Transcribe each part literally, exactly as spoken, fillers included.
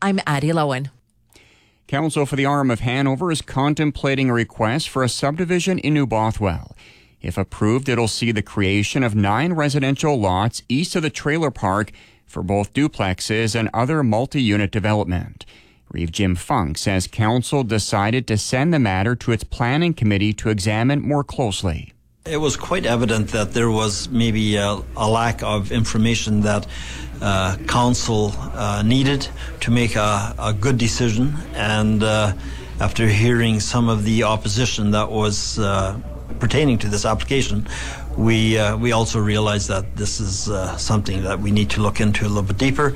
I'm Addie Lowen. Council for the Arm of Hanover is contemplating a request for a subdivision in New Bothwell. If approved, it'll see the creation of nine residential lots east of the trailer park for both duplexes and other multi-unit development. Reeve Jim Funk says council decided to send the matter to its planning committee to examine more closely. It was quite evident that there was maybe a, a lack of information that uh, council uh, needed to make a, a good decision, and uh, after hearing some of the opposition that was uh, pertaining to this application, we uh, we also realized that this is uh, something that we need to look into a little bit deeper.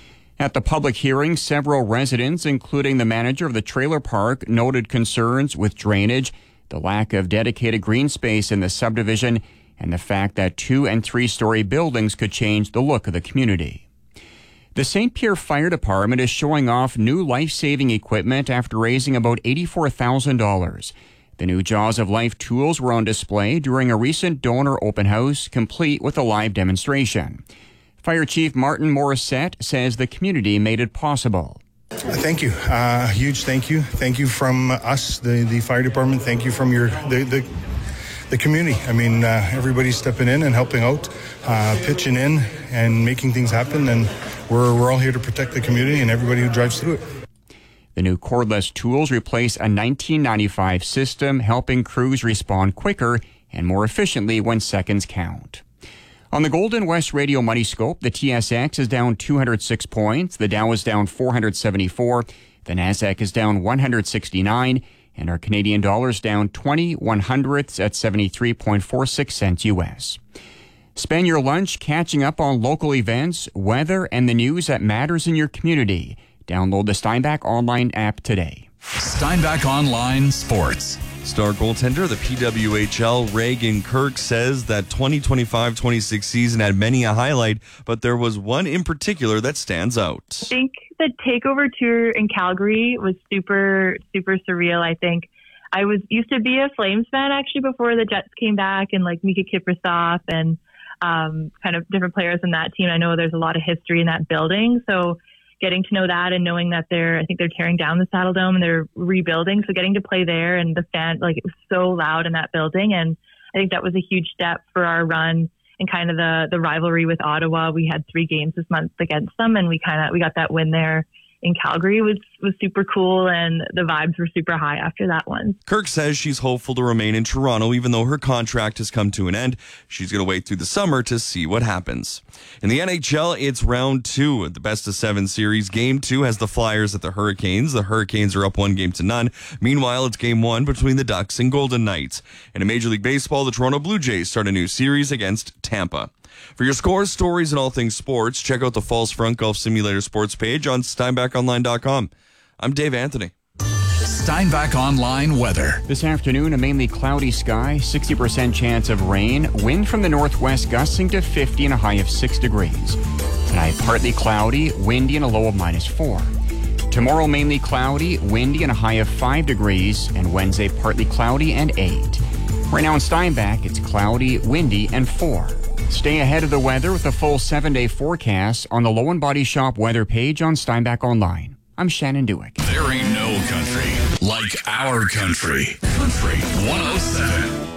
At the public hearing, several residents, including the manager of the trailer park, noted concerns with drainage, the lack of dedicated green space in the subdivision, and the fact that two and three-story buildings could change the look of the community. The Saint Pierre Fire Department is showing off new life-saving equipment after raising about eighty-four thousand dollars. The new Jaws of Life tools were on display during a recent donor open house, complete with a live demonstration. Fire Chief Martin Morissette says the community made it possible. Thank you. Uh, a huge thank you. Thank you from us, the, the fire department. Thank you from your the the, the community. I mean, uh, everybody's stepping in and helping out, uh, pitching in and making things happen. And we're we're all here to protect the community and everybody who drives through it. The new cordless tools replace a nineteen ninety-five system, helping crews respond quicker and more efficiently when seconds count. On the Golden West Radio Money Scope, the T S X is down two hundred six points, the Dow is down four hundred seventy-four, the Nasdaq is down one hundred sixty-nine, and our Canadian dollar is down twenty one hundredths at seventy-three point four six cents U S. Spend your lunch catching up on local events, weather, and the news that matters in your community. Download the Steinbach Online app today. Steinbach Online Sports. Star goaltender, the P W H L, Reagan Kirk, says that twenty twenty-five twenty-six season had many a highlight, but there was one in particular that stands out. I think the takeover tour in Calgary was super, super surreal, I think. I was used to be a Flames fan, actually, before the Jets came back, and like Mika Kiprasov and um, kind of different players in that team. I know there's a lot of history in that building, so getting to know that and knowing that they're, I think they're tearing down the Saddle Dome and they're rebuilding. So getting to play there and the fan, like it was so loud in that building. And I think that was a huge step for our run and kind of the, the rivalry with Ottawa. We had three games this month against them and we kind of, we got that win there in Calgary. Was was super cool, and the vibes were super high after that one. Kirk says she's hopeful to remain in Toronto even though her contract has come to an end. She's going to wait through the summer to see what happens. In the N H L, it's round two of the best of seven series. Game two has the Flyers at the Hurricanes. The Hurricanes are up one game to none. Meanwhile, it's game one between the Ducks and Golden Knights. And in Major League Baseball, the Toronto Blue Jays start a new series against Tampa. For your scores, stories, and all things sports, check out the Falls Front Golf Simulator Sports page on Steinbach Online dot com. I'm Dave Anthony. Steinbach Online weather. This afternoon, a mainly cloudy sky, sixty percent chance of rain, wind from the northwest gusting to fifty and a high of six degrees. Tonight, partly cloudy, windy and a low of minus four. Tomorrow, mainly cloudy, windy and a high of five degrees, and Wednesday, partly cloudy and eight. Right now in Steinbach, it's cloudy, windy, and four. Stay ahead of the weather with a full seven-day forecast on the Lowen Body Shop weather page on Steinbach Online. I'm Shannon Dewick. There ain't no country like our country. Country one oh seven.